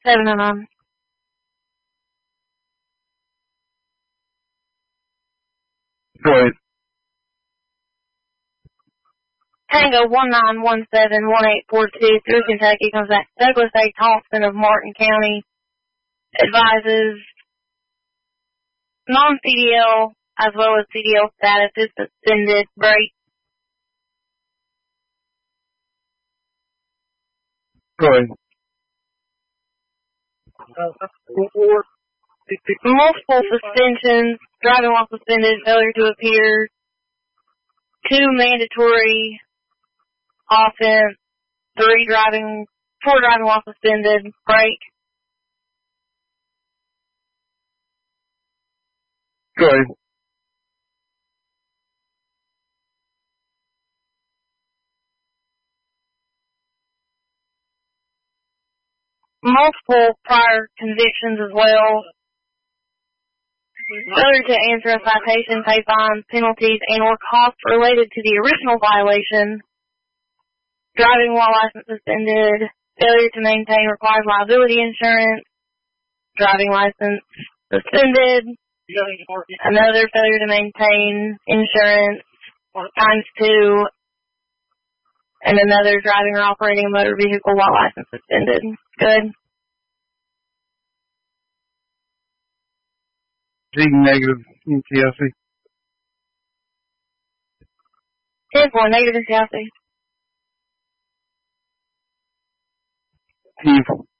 709. Go ahead. Tango 19171842 through Kentucky comes back. Douglas A. Thompson of Martin County advises non-CDL as well as CDL status is suspended. Break. Go ahead. Multiple suspensions, driving while suspended, failure to appear, 2 mandatory offense, 4 driving while suspended. Break. Go ahead. Multiple prior convictions as well. Failure to answer a citation, pay fines, penalties, and or costs related to the original violation. Driving while license suspended. Failure to maintain required liability insurance. Driving license suspended. Another failure to maintain insurance ×2. And another driving or operating a motor vehicle while license suspended. Good. G negative NCIC. 10-4 negative NCIC. Evil.